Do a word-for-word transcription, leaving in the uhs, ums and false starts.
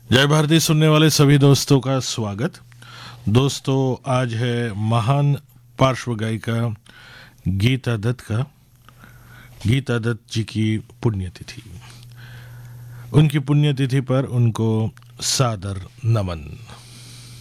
जय भारती सुनने वाले सभी दोस्तों का स्वागत। दोस्तों, आज है महान पार्श्व गायिका गीता दत्त का गीता दत्त जी की पुण्यतिथि। उनकी पुण्यतिथि पर उनको सादर नमन।